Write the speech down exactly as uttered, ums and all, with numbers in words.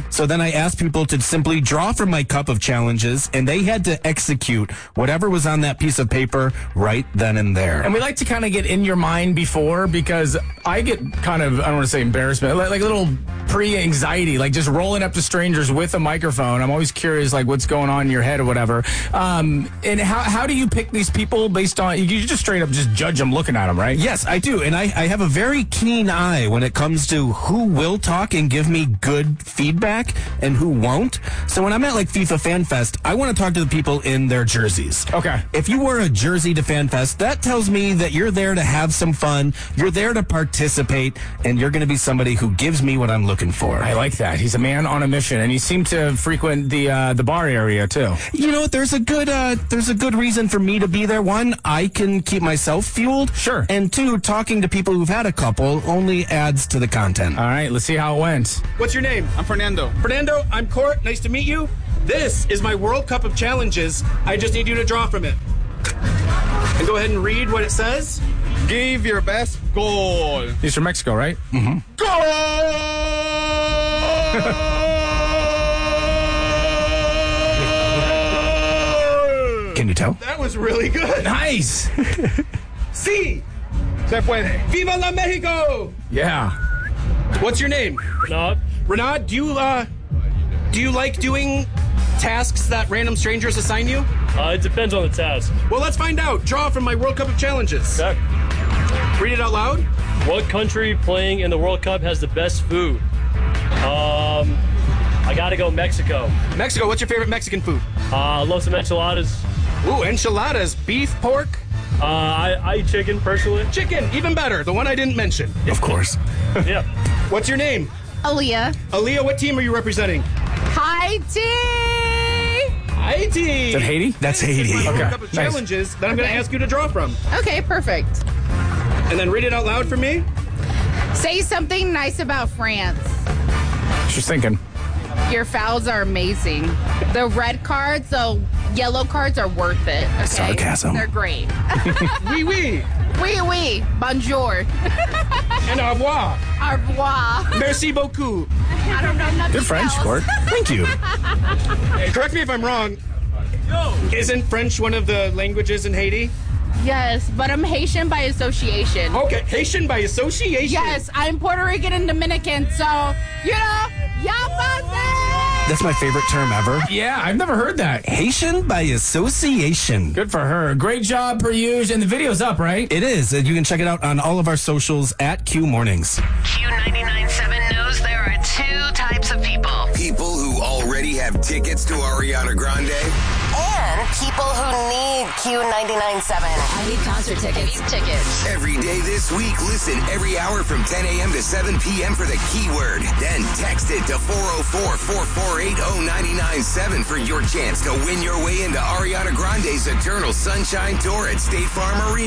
So then I asked people to simply draw from my cup of challenges, and they had to execute whatever was on that piece of paper right then and there. And we like to kind of get in your mind before, because I get kind of, I don't want to say embarrassment, like, like a little pre-anxiety, like just rolling up to strangers with a microphone. I'm always curious, like, what's going on in your head or whatever. Um, and how how do you pick these people based on, you just straight up just judge them looking at them, right? Yes, I do. And I, I have a very keen eye when it comes to who will talk and give me good feedback and who won't. So when I'm at like FIFA Fan Fest, I want to talk to the people in their jerseys. Okay. If you wear a jersey to Fan Fest, that tells me that you're there to have some fun, you're there to participate, and you're going to be somebody who gives me what I'm looking for. I like that. He's a man on a mission, and he seemed to frequent the uh, the bar area too. You know, there's a good uh, there's a good reason for me to be there. One, I can keep myself fueled. Sure. And two, talking to people who've had a couple only adds to the content. All right, let's see how it went. What's your name? I'm Fernando. Fernando, I'm Court. Nice to meet you. This is my World Cup of Challenges. I just need you to draw from it. And go ahead and read what it says. Give your best goal. He's from Mexico, right? Mm-hmm. Can you tell? That was really good. Nice. Sí. Se puede. Viva la Mexico. Yeah. What's your name? Renard. Renard, do you uh do you like doing tasks that random strangers assign you? Uh, it depends on the task. Well, let's find out. Draw from my World Cup of Challenges. Okay. Read it out loud. What country playing in the World Cup has the best food? Um, I gotta go Mexico. Mexico, what's your favorite Mexican food? Uh, I love some enchiladas. Ooh, enchiladas. Beef, pork? Uh, I, I eat chicken, personally. Chicken, even better. The one I didn't mention. Of course. Yeah. What's your name? Aaliyah. Aaliyah, what team are you representing? Haiti. Haiti. Is that Haiti? That's Haiti. World Okay. Cup of Nice. Challenges that I'm going to ask you to draw from. Okay, perfect. And then read it out loud for me. Say something nice about France. She's thinking. Your fouls are amazing. The red cards, the yellow cards are worth it. Okay? Sarcasm. They're great. Oui, oui. Oui, oui. Bonjour. And au revoir. Au revoir. Merci beaucoup. I don't know nothing Good French, else. Court. Thank you. Hey, correct me if I'm wrong. Isn't French one of the languages in Haiti? Yes, but I'm Haitian by association. Okay, Haitian by association. Yes, I'm Puerto Rican and Dominican, so, you know, y'all That's my favorite term ever. Yeah, I've never heard that. Haitian by association. Good for her. Great job, per usual. And the video's up, right? It is. And you can check it out on all of our socials at Q Mornings. Q ninety-nine point seven knows there are two types of people. People who already have tickets to Ariana Grande. And people who need Q ninety-nine point seven. I need concert tickets. I need tickets. Every day this week, listen every hour from ten a.m. to seven p.m. for the keyword. Then text it to four oh four, four four eight, oh nine nine seven for your chance to win your way into Ariana Grande's Eternal Sunshine Tour at State Farm Arena.